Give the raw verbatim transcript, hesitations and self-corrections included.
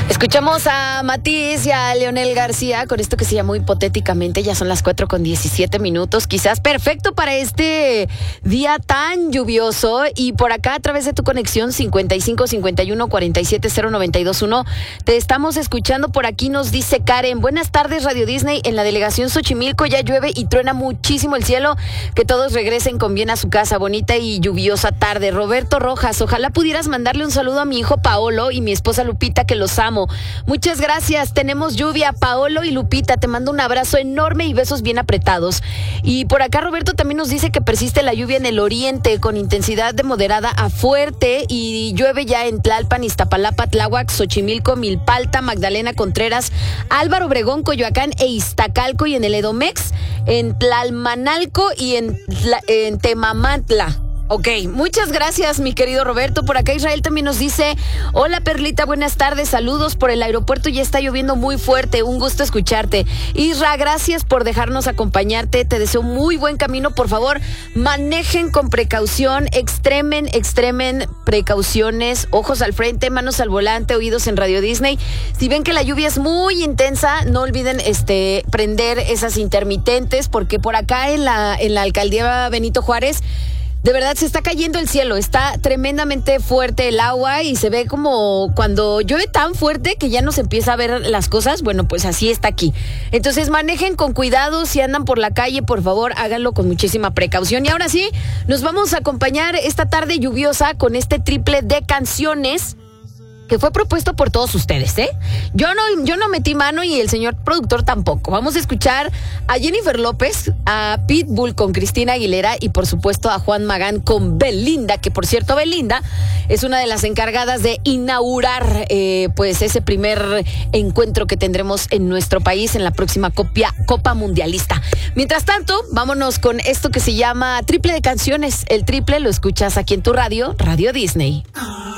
Escuchamos a Matiz y a Leonel García con esto que se llamó Hipotéticamente. Ya son las cuatro con diecisiete minutos, quizás perfecto para este día tan lluvioso. Y por acá, a través de tu conexión cincuenta y cinco cincuenta y uno cuarenta y siete cero noventa y dos uno, te estamos escuchando. Por aquí nos dice Karen: buenas tardes, Radio Disney. En la delegación Xochimilco ya llueve y truena muchísimo el cielo. Que todos regresen con bien a su casa. Bonita y lluviosa tarde. Roberto Rojas: ojalá pudieras mandarle un saludo a mi hijo Paolo y mi esposa Lupita, que los amo. Muchas gracias. Tenemos lluvia. Paolo y Lupita, te mando un abrazo enorme y besos bien apretados. Y por acá Roberto también nos dice que persiste la lluvia en el oriente con intensidad de moderada a fuerte y llueve ya en Tlalpan, Iztapalapa, Tláhuac, Xochimilco, Milpalta, Magdalena Contreras, Álvaro Obregón, Coyoacán e Iztacalco, y en el Edomex, en Tlalmanalco y en, en Temamantla. Ok, muchas gracias, mi querido Roberto. Por acá Israel también nos dice: hola Perlita, buenas tardes, saludos por el aeropuerto, ya está lloviendo muy fuerte, un gusto escucharte. Isra, gracias por dejarnos acompañarte, te deseo muy buen camino. Por favor, manejen con precaución, extremen, extremen precauciones, ojos al frente, manos al volante, oídos en Radio Disney. Si ven que la lluvia es muy intensa, no olviden este prender esas intermitentes, porque por acá en la, en la alcaldía Benito Juárez, de verdad se está cayendo el cielo, está tremendamente fuerte el agua y se ve como cuando llueve tan fuerte que ya no se empieza a ver las cosas. Bueno, pues así está aquí. Entonces manejen con cuidado, si andan por la calle, por favor, háganlo con muchísima precaución. Y ahora sí, nos vamos a acompañar esta tarde lluviosa con este triple de canciones que fue propuesto por todos ustedes, ¿eh? Yo no, yo no metí mano y el señor productor tampoco. Vamos a escuchar a Jennifer López, a Pitbull con Cristina Aguilera y por supuesto a Juan Magán con Belinda, que por cierto Belinda es una de las encargadas de inaugurar eh, pues ese primer encuentro que tendremos en nuestro país en la próxima Copia, Copa Mundialista. Mientras tanto, vámonos con esto que se llama Triple de Canciones. El triple lo escuchas aquí en tu radio, Radio Disney.